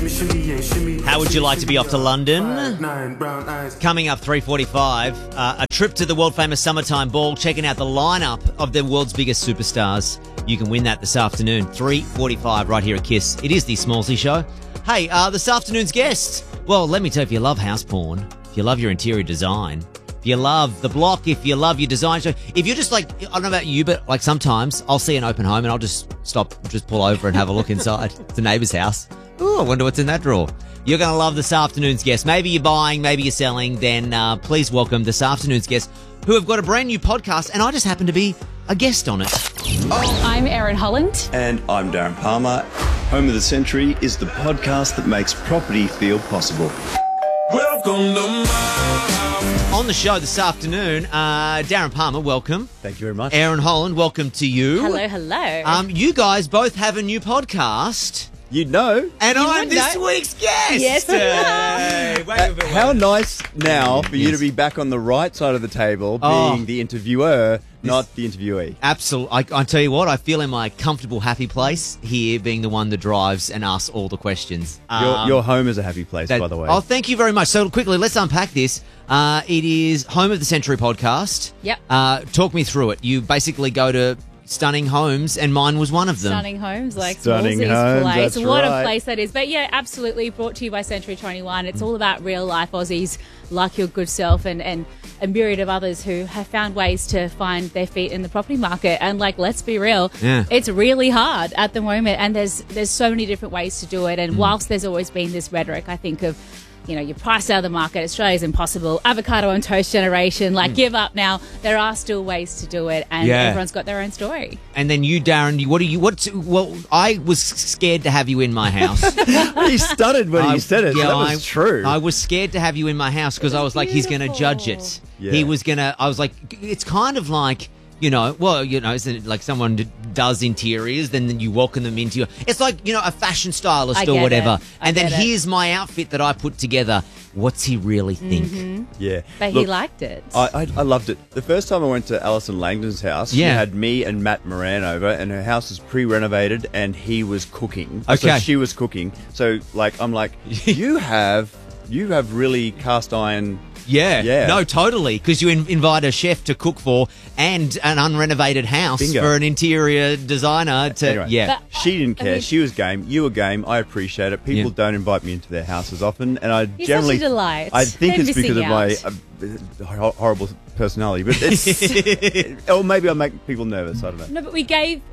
How would you like to be off to London? Coming up 3:45, a trip to the world-famous Summertime Ball, checking out the lineup of the world's biggest superstars. You can win that this afternoon, 3:45, right here at KISS. It is the Smallsy Show. Hey, this afternoon's guest. Well, let me tell you, if you love house porn, if you love your interior design, if you love the block, if you love your design show, if you're just like, I don't know about you, but like sometimes I'll see an open home and I'll just pull over and have a look inside. It's a neighbour's house. Ooh, I wonder what's in that drawer. You're going to love this afternoon's guest. Maybe you're buying, maybe you're selling. Then please welcome this afternoon's guest who have got a brand new podcast, and I just happen to be a guest on it. I'm Erin Holland. And I'm Darren Palmer. Home of the Century is the podcast that makes property feel possible. Welcome to my... On the show this afternoon, Darren Palmer, welcome. Thank you very much. Erin Holland, welcome to you. Hello, hello. You guys both have a new podcast. You'd know. And You I'm would this know. week's guest. Yes, you Hey, wait a bit, How nice now for you Yes. to be back on the right side of the table, Oh. being the interviewer, not the interviewee. Absolutely. I tell you what, I feel in my comfortable, happy place here, being the one that drives and asks all the questions. Your home is a happy place, by the way. Oh, thank you very much. So quickly, let's unpack this. It is Home of the Century podcast. Yep. Talk me through it. You basically go to stunning homes, and mine was one of them. Stunning homes, like Stunning Smallsy's homes, place. that's What right. a place that is. But yeah, absolutely brought to you by Century 21. It's all about real life Aussies like your good self and a myriad of others who have found ways to find their feet in the property market. And like, let's be real, Yeah. it's really hard at the moment. And there's so many different ways to do it. And whilst there's always been this rhetoric, I think, of, you know, you're priced out of the market, Australia's impossible, avocado on toast generation, like give up now. There are still ways to do it, and Yeah. everyone's got their own story. And then you, Darren, well, I was scared to have you in my house. He stuttered when he said it. Yeah, that was true. I was scared to have you in my house because I was like, he's going to judge it. Yeah. I was like, it's kind of like, isn't it like someone does interiors, then you welcome them into it's like, a fashion stylist I or get whatever. it. And then get it. here's my outfit that I put together. What's he really think? yeah. But Look, he liked it. I loved it. The first time I went to Alison Langdon's house, she Yeah. had me and Matt Moran over, and her house was pre-renovated, and he was cooking. Okay. So she was cooking. So, I'm like, you have really cast iron. Yeah. No, totally. Because you invite a chef to cook for and an unrenovated house Bingo. for an interior designer to, Anyway. yeah. But- She didn't care. mean- She was game. You were game. I appreciate it. People Yeah. don't invite me into their houses often, and I You're generally such a delight. I think They're it's because of my missing horrible personality, but it's or maybe I make people nervous. I don't know. No, but I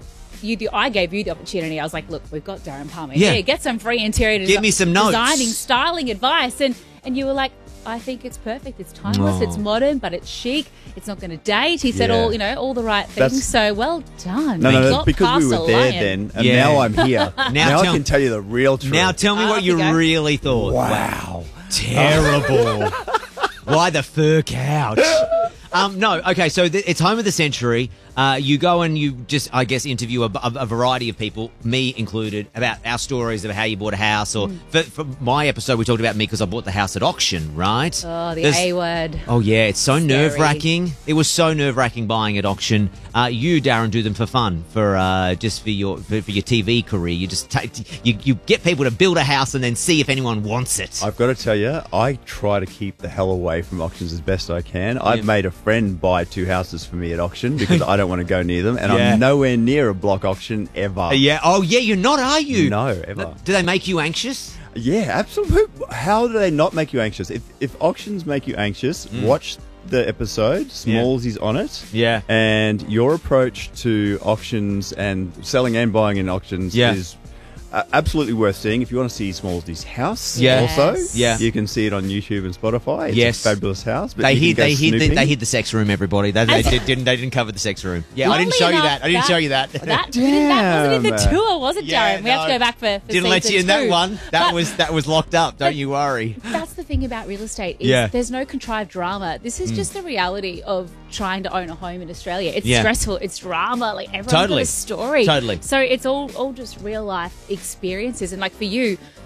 gave you the opportunity. I was like, look, we've got Darren Palmer Yeah. here. Get some free interior Give me some notes. designing, styling advice. And you were like, I think it's perfect. It's timeless. Oh. It's modern, but it's chic. It's not going to date. He said Yeah. all the right things. That's- So well done. No, Got because we past were the there lion. then, and Yeah. now I'm here. now I tell- can tell you the real truth. Now tell me what you off you go. really thought. wow. Terrible. Why the fur couch? No, okay, so it's Home of the Century. You go and you just, I guess, interview a variety of people, me included, about our stories of how you bought a house. Or for my episode, we talked about me because I bought the house at auction, right? Oh, the There's- A word. Oh, yeah, it's so Scary. nerve-wracking. It was so nerve-wracking buying at auction. You, Darren, do them for fun, just for your TV career. You just you get people to build a house and then see if anyone wants it. I've got to tell you, I try to keep the hell away from auctions as best I can. I've made a friend buy 2 houses for me at auction because I don't want to go near them, and Yeah. I'm nowhere near a block auction ever. Yeah. Oh, yeah. You're not, are you? No, ever. Do they make you anxious? Yeah, absolutely. How do they not make you anxious? If auctions make you anxious, watch the episode. Smalls is on it. Yeah. And your approach to auctions and selling and buying in auctions Yeah. is absolutely worth seeing. If you want to see Smallsy's house, Yeah. also, Yeah. you can see it on YouTube and Spotify. It's Yes. a fabulous house. But They you hid. can go They hid. snooping. They hid the sex room. Everybody. They didn't cover the sex room. Yeah, I didn't Oddly show you enough, that. I didn't show you that. That wasn't in the Damn. tour, was it, Yeah, Darren? We have to no, go back for Didn't let season you in that 2. one. That But was locked up. Don't you worry. That's the thing about real estate is Yeah. there's no contrived drama. This is just the reality of trying to own a home in Australia. It's Yeah. stressful. It's drama. Like everyone's Totally. got a story. Totally. So it's all just real life experiences. And like for you,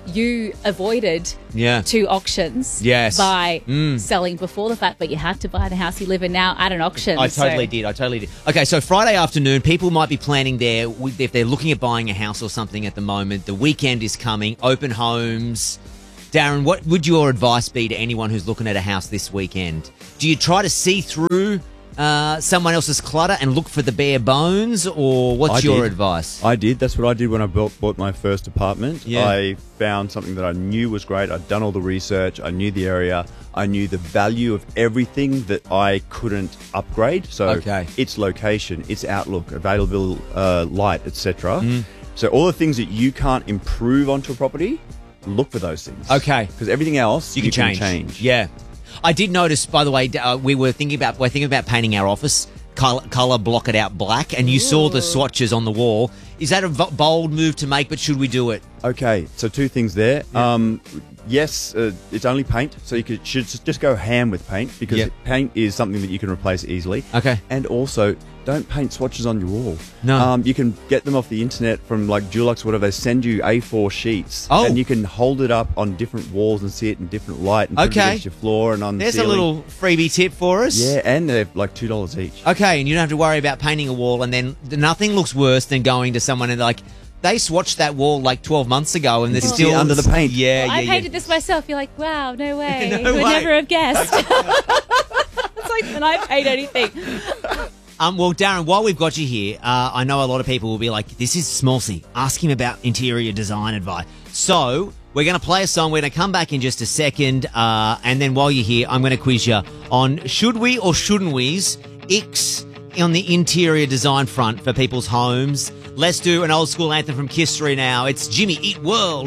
you avoided Yeah. 2 auctions Yes. by selling before the fact, but you had to buy the house you live in now at an auction. I totally did. Okay, so Friday afternoon, people might be planning if they're looking at buying a house or something at the moment. The weekend is coming, open homes. Darren, what would your advice be to anyone who's looking at a house this weekend? Do you try to see through someone else's clutter and look for the bare bones, or what's your advice? I did. That's what I did when I bought my first apartment. Yeah. I found something that I knew was great. I'd done all the research. I knew the area. I knew the value of everything that I couldn't upgrade. So Okay. its location, its outlook, available light, etc. So all the things that you can't improve onto a property, look for those things. Okay. Because everything else You can change. Yeah. I did notice, by the way, we're thinking about painting our office, color block it out black, and you saw the swatches on the wall. Is that a bold move to make, but should we do it? Okay, so 2 things there. Yes, it's only paint, so you should just go ham with paint, because Yep. paint is something that you can replace easily. Okay. And also, don't paint swatches on your wall. No. You can get them off the internet from like Dulux or whatever. They send you A4 sheets. Oh. And you can hold it up on different walls and see it in different light and put it Okay. against your floor and on the There's a ceiling. little freebie tip for us. Yeah, and they're like $2 each. Okay, and you don't have to worry about painting a wall, and then nothing looks worse than going to someone and like, they swatched that wall like 12 months ago and they're can still see it under the paint. Yeah, I yeah, painted this myself. You're like, wow, no way. No Would way. never have guessed. It's like when I paint anything. Well, Darren, while we've got you here, I know a lot of people will be like, this is Smallsy. Ask him about interior design advice. So we're going to play a song. We're going to come back in just a second. And then while you're here, I'm going to quiz you on should we or shouldn't we's icks on the interior design front for people's homes. Let's do an old school anthem from Kiss 3 now. It's Jimmy Eat World.